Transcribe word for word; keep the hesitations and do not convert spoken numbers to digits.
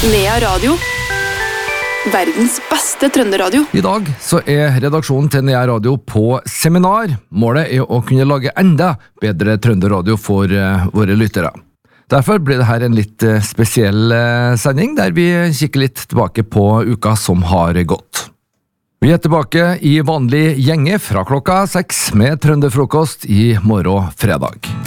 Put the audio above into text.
Nea Radio. Verdens beste trønderadio. I dag så er redaksjonen til Nea Radio på seminar. Målet er å kunne lage enda bedre trønderadio for uh, våre lyttere. Derfor blir det her en litt uh, spesiell uh, sending, der vi kikker litt tilbake på uka som har gått. Vi er tilbake i vanlig gjenge fra klokka seks med trønderfrokost i morgen fredag.